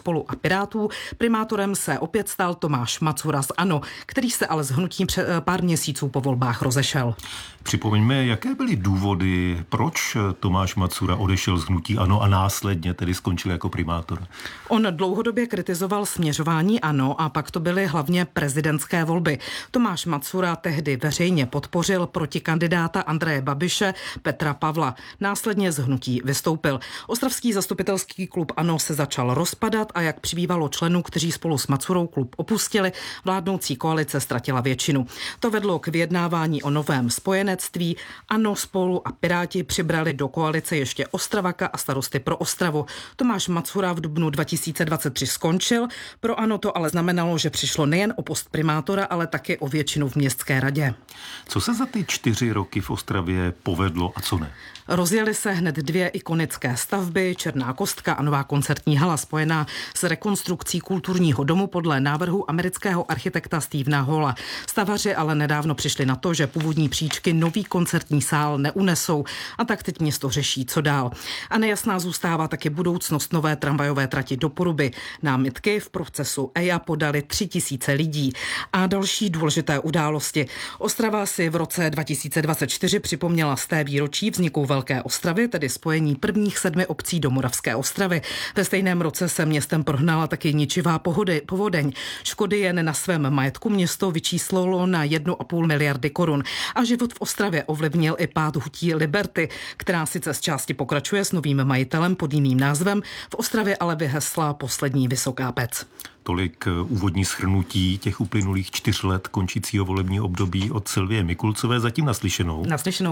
Spolu a Pirátů. Primátorem se opět stal Tomáš Macura z ANO, který se ale s hnutím pár měsíců po volbách rozešel. Připomeňme, jaké byly důvody, proč Tomáš Macura odešel z hnutí ANO a následně tedy skončil jako primátor? On dlouhodobě kritizoval směřování ANO a pak to byly hlavně prezidentské volby. Tomáš Macura tehdy veřejně podpořil protikandidáta Andreje Babiše Petra Pavla. Následně z hnutí vystoupil. Ostravský zastupitelský klub ANO se začal rozpadat a jak přibývalo členů, kteří spolu s Macurou klub opustili, vládnoucí koalice ztratila většinu. To vedlo k vyjednávání o novém spojenectví. ANO, Spolu a Piráti přibrali do koalice ještě Ostravaka a Starosty pro Ostravu. Tomáš Macura v dubnu 2023 skončil. Pro ANO to ale znamenalo, že přišlo nejen o post primátora, ale taky o většinu v městské radě. Co se za ty 4 roky v Ostravě povedlo a co ne? Rozjeli se hned 2 ikonické stavby, Černá kostka a nová koncertní hala spojená s rekonstrukcí kulturního domu podle návrhu amerického architekta Stevena Halla. Stavaři ale nedávno přišli na to, že původní příčky nový koncertní sál neunesou a tak teď město řeší, co dál. A nejasná zůstává taky budoucnost nové tramvajové trati do Poruby. Námitky v procesu EIA podali 3000 lidí. A další důležité události. Ostrava si v roce 2024 připomněla z té výročí vzniku Velké Ostravy, tedy spojení prvních 7 obcí do Moravské Ostravy. Ve stejném roce se městem prohnala taky ničivá povodeň. Škody jen na svém majetku město vyčíslilo na 1,5 miliardy korun. A život v Ostravě ovlivnil i pád hutí Liberty, která sice z části pokračuje s novým majitelem pod jiným názvem, v Ostravě ale vyhesla poslední vysoká pec. Tolik úvodní shrnutí těch uplynulých 4 let končícího volebního období od Silvie Mikulcové, zatím naslyšenou.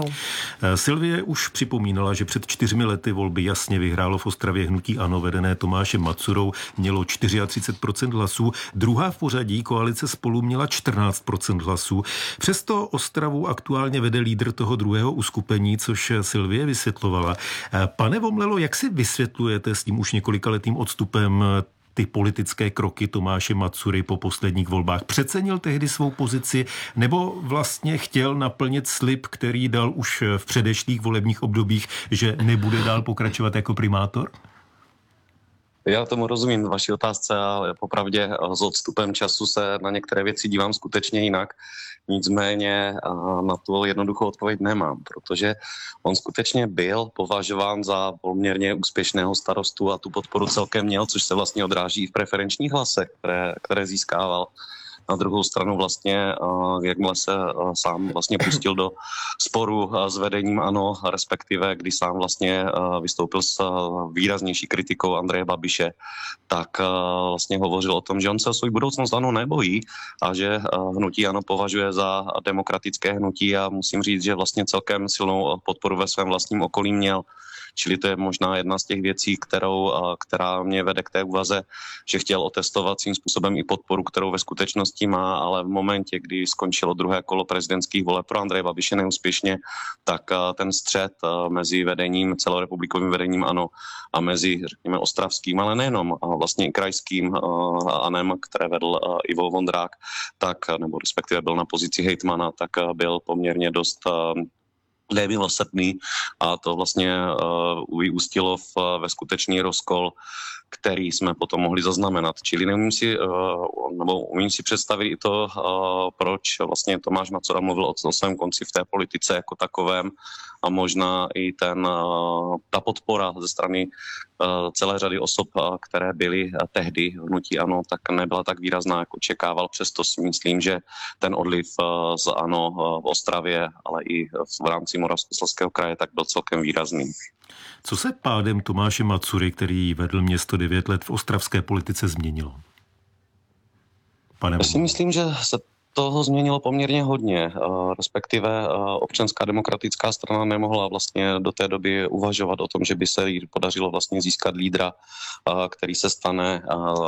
Silvie už připomínala, že před 4 lety volby jasně vyhrálo v Ostravě hnutí ANO vedené Tomášem Macurou, mělo 34% hlasů, druhá v pořadí koalice Spolu měla 14% hlasů. Přesto Ostravu aktuálně vede lídr toho druhého uskupení, což Silvie vysvětlovala. Pane Vomlelo, jak si vysvětlujete s tím už několikaletým odstupem ty politické kroky Tomáše Macury po posledních volbách? Přecenil tehdy svou pozici nebo vlastně chtěl naplnit slib, který dal už v předešlých volebních obdobích, že nebude dál pokračovat jako primátor? Já tomu rozumím vaší otázce, ale popravdě s odstupem času se na některé věci dívám skutečně jinak. Nicméně na tu jednoduchou odpověď nemám, protože on skutečně byl považován za poměrně úspěšného starostu a tu podporu celkem měl, což se vlastně odráží v preferenčních hlasech, které získával. Na druhou stranu vlastně, jakmile se sám vlastně pustil do sporu s vedením ANO, respektive když sám vlastně vystoupil s výraznější kritikou Andreje Babiše, tak vlastně hovořil o tom, že on se o svou budoucnost ANO nebojí a že hnutí ANO považuje za demokratické hnutí a musím říct, že vlastně celkem silnou podporu ve svém vlastním okolí měl. Čili to je možná jedna z těch věcí, která mě vede k té úvaze, že chtěl otestovat svým způsobem i podporu, kterou ve skutečnosti má, ale v momentě, kdy skončilo druhé kolo prezidentských voleb pro Andreje Babiše neúspěšně, tak ten střet mezi vedením, celorepublikovým vedením ANO a mezi, řekněme, ostravským, ale nejenom, vlastně i krajským ANO, které vedl Ivo Vondrák, tak, nebo respektive byl na pozici hejtmana, tak byl poměrně dost nemilosrdný a to vlastně vyústilo ve skutečný rozkol, který jsme potom mohli zaznamenat. Čili umím si představit i to, proč vlastně Tomáš Macura mluvil o svém konci v té politice jako takovém a možná i ta podpora ze strany celé řady osob, které byly tehdy v hnutí ANO, tak nebyla tak výrazná, jak očekával. Přesto si myslím, že ten odliv z ANO v Ostravě, ale i v rámci Moravskoslezského kraje, tak byl celkem výrazný. Co se pádem Tomáše Macury, který vedl město 9 let v ostravské politice, změnilo? Já si myslím, že se toho změnilo poměrně hodně, respektive Občanská demokratická strana nemohla vlastně do té doby uvažovat o tom, že by se jí podařilo vlastně získat lídra, který se stane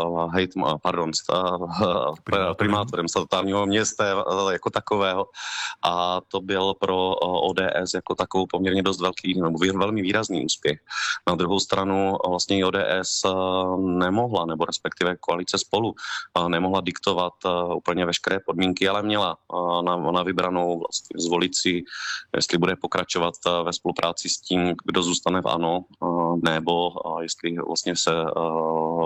primátorem statutárního města jako takového. A to byl pro ODS jako takovou poměrně dost velký, nebo velmi výrazný úspěch. Na druhou stranu vlastně i ODS nemohla, nebo respektive koalice Spolu nemohla diktovat úplně veškeré podmínky, ale měla na vybranou vlastně zvolit si, jestli bude pokračovat ve spolupráci s tím, kdo zůstane v ANO, nebo jestli vlastně se